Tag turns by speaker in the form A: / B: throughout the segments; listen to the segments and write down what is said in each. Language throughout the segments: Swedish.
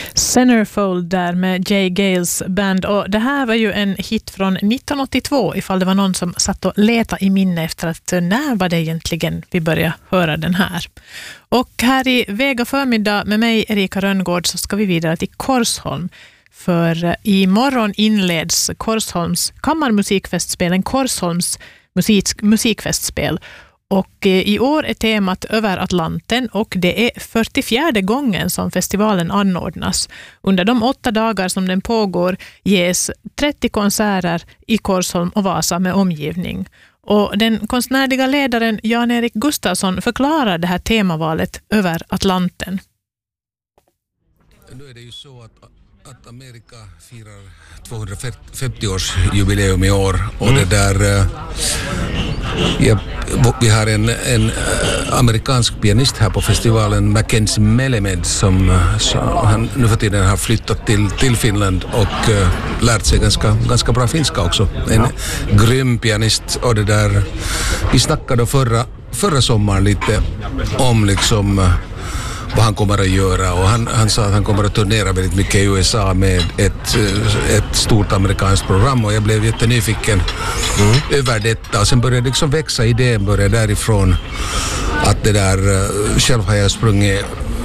A: Centerfold där med Jay Gales band, och det här var ju en hit från 1982 ifall det var någon som satt och letade i minne efter att när var det egentligen vi började höra den här. Och här i Vega förmiddag med mig Erika Rönngård så ska vi vidare till Korsholm, för imorgon inleds Korsholms kammarmusikfestspelen, Korsholms musikfestspel. Och i år är temat Över Atlanten och det är 44:e gången som festivalen anordnas. Under de 8 dagar som den pågår ges 30 konserter i Korsholm och Vasa med omgivning. Och den konstnärliga ledaren Jan-Erik Gustafsson förklarar det här temavalet Över Atlanten.
B: Nu är det ju så att Amerika firar 250-årsjubileum i år och det där vi har en amerikansk pianist här på festivalen, Mackenzie Melamed, som han nu för tiden har flyttat till Finland och lärt sig ganska bra finska också. En grym pianist, och det där vi snackade förra sommaren lite om liksom vad han kommer att göra, och han sa att han kommer att turnera väldigt mycket i USA med ett stort amerikanskt program, och jag blev jättenyfiken över detta, och sen började liksom växa idén, började därifrån att det där själv har jag sprungit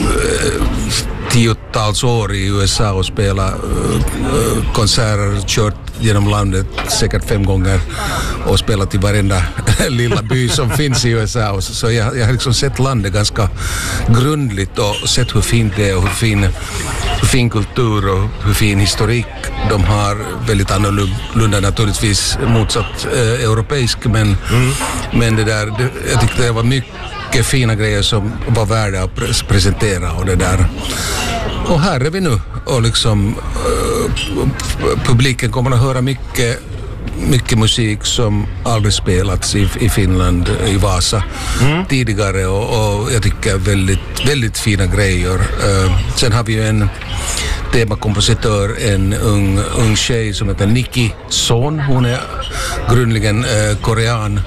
B: 10-tals år i USA och spelat konserter, kört genom landet säkert 5 gånger och spelat i varenda lilla by som finns i USA. Så jag har liksom sett landet ganska grundligt och sett hur fint det är och hur fin kultur och hur fin historik de har. Väldigt annorlunda naturligtvis motsatt europeisk, men det där, jag tyckte det var mycket fina grejer som var värda att presentera, och det där. Och här är vi nu, och liksom publiken kommer att höra mycket musik som aldrig spelats i Finland, i Vasa tidigare, och jag tycker väldigt, väldigt fina grejer. Sen har vi ju en temakompositör, en ung tjej som heter Nikki Son. Hon är grundligen korean,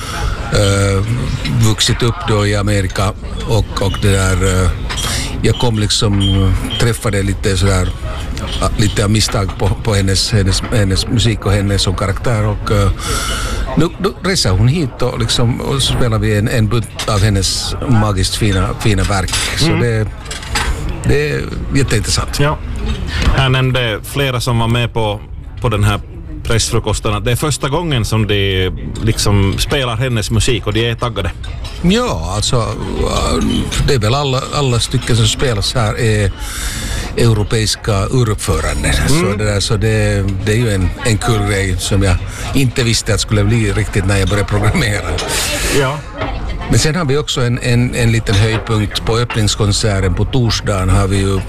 B: vuxit upp då i Amerika, och det där jag kom liksom träffade lite sådär lite av misstag på hennes musik och henne som karaktär, och nu reser hon hit och liksom och så spelar vi en bunt av hennes magiskt fina verk, så det är jätteintressant.
C: Ja. Här nämnde flera som var med på den här pressfrukosten att det är första gången som de liksom spelar hennes musik, och de är taggade.
B: Ja, alltså det är väl alla stycken som spelas här är europeiska uruppföranden. Så det är ju en kul grej som jag inte visste att skulle bli riktigt när jag började programmera. Ja. Men sen har vi också en liten höjdpunkt på öppningskonserten på torsdagen. Har vi ju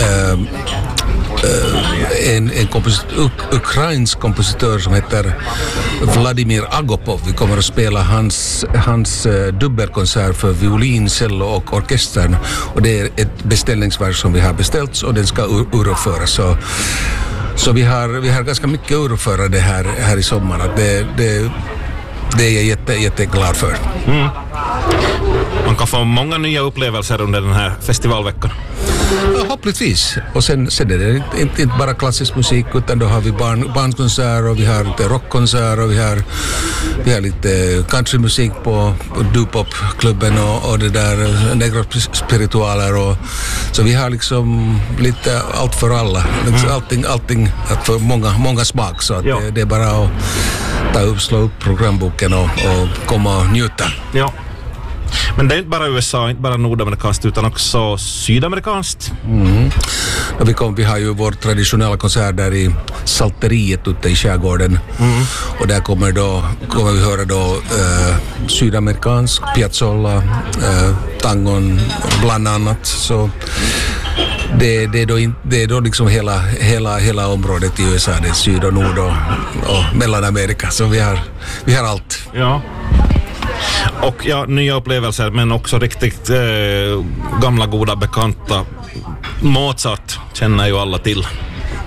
B: en ukrainsk kompositör som heter Vladimir Agopov. Vi kommer att spela hans dubbelkonsert för violin, cello och orkestern, och det är ett beställningsverk som vi har beställt, och den ska uruppföras. Så vi har ganska mycket uruppförande här i sommar. Det är jag jätteglad för.
C: Man kan få många nya upplevelser under den här festivalveckan.
B: Ja, hoppligtvis. Och sen är det inte bara klassisk musik, utan då har vi barnkonserter, och vi har lite rockkonserter, och vi har lite countrymusik på Dupop-klubben och det där negro spiritualer, och så vi har liksom lite allt för alla. Allting för många smak, så att det är bara att slå upp programboken och komma och njuta. Ja.
C: Men det är inte bara USA, inte bara nordamerikanskt, utan också sydamerikanskt.
B: Vi har ju vår traditionella konsert där i Salteriet ute i skärgården. Och där kommer vi höra då sydamerikansk Piazzolla, tangon bland annat. Så det är då liksom hela området i USA, det är syd och nord och Mellanamerika, så vi har allt.
C: Ja. Och nya upplevelser, men också riktigt gamla goda bekanta. Mozart känner ju alla till.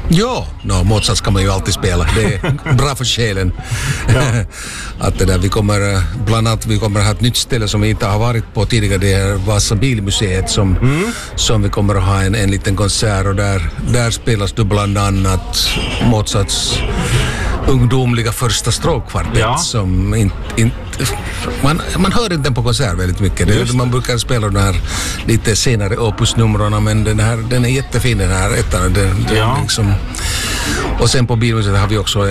B: Ja, Mozart ska man ju alltid spela. Det är bra för själen. Att det där, vi kommer bland annat ha ett nytt ställe som vi inte har varit på tidigare. Det är Vasa Bilmuseet som vi kommer att ha en liten konsert, och där spelas du bland annat Mozarts ungdomliga första stråkkvartett som man hör inte den på konsert väldigt mycket. Man brukar spela de här lite senare opusnumren, men den är jättefin, den här ettan. Liksom. Och sen på Bilmuseet har vi också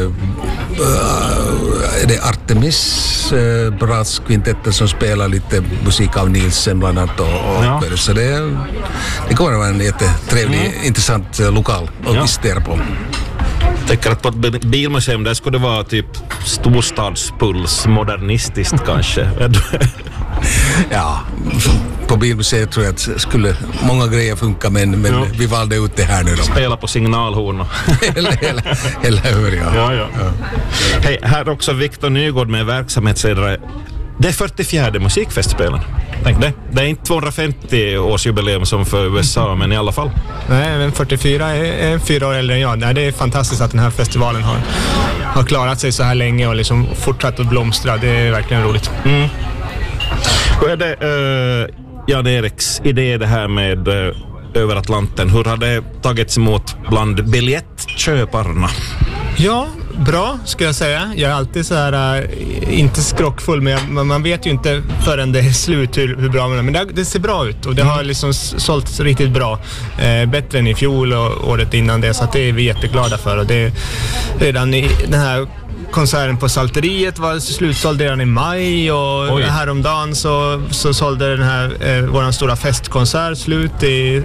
B: det är Artemis brass-kvintetten som spelar lite musik av Nielsen bland annat. Så det kommer att vara en jättetrevlig, intressant lokal att visitera på.
C: Jag tänker att på ett bilmuseum där skulle det vara typ storstadspuls, modernistiskt kanske.
B: Ja, på Bilmuseet tror jag att skulle många grejer funka, men vi valde ut det här nu då.
C: Spela på signalhorn.
B: eller hur,
C: ja. Hej, här är också Viktor Nygård med verksamhetsledare. Det är 44 musikfestspelen. Tänk det. Det är inte 250-årsjubileum som för USA, men i alla fall.
D: Nej, men 44 är 4 år äldre än jag. Nej, det är fantastiskt att den här festivalen har klarat sig så här länge och liksom fortsatt att blomstra. Det är verkligen roligt.
C: Hur är det Jan-Eriks idé det här med över Atlanten? Hur har det tagits emot bland biljettköparna?
D: Ja, bra ska jag säga. Jag är alltid så här, inte skrockfull, men man vet ju inte förrän det är slut hur bra man är. Men det ser bra ut, och det har liksom sålts riktigt bra. Bättre än i fjol och året innan det, så att det är vi jätteglada för. Och det är redan i den här konserten på Salteriet var slutsåld redan i maj, och häromdagen så sålde den här våran stora festkonsert slut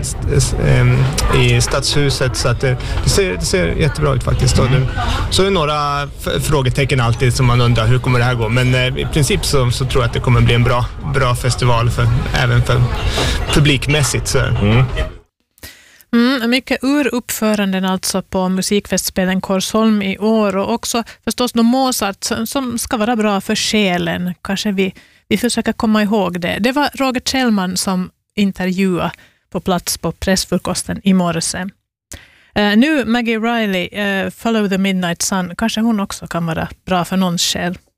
D: i Stadshuset, så att det ser jättebra ut faktiskt. Så är det några frågetecken alltid som man undrar hur kommer det här gå, men i princip så tror jag att det kommer bli en bra festival även för publikmässigt. Så.
A: Mycket uppföranden alltså på musikfestspelen Korsholm i år, och också förstås de Mozart som ska vara bra för själen. Kanske vi försöker komma ihåg det. Det var Roger Kjellman som intervjuade på plats på pressfrukosten i morse. Nu Maggie Riley, Follow the Midnight Sun, kanske hon också kan vara bra för någons själ.